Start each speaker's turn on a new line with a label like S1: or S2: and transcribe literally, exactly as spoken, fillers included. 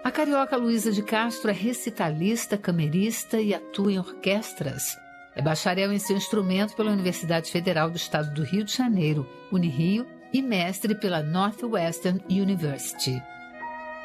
S1: A carioca Luísa de Castro é recitalista, camerista e atua em orquestras. É bacharel em seu instrumento pela Universidade Federal do Estado do Rio de Janeiro, Unirio, e mestre pela Northwestern University.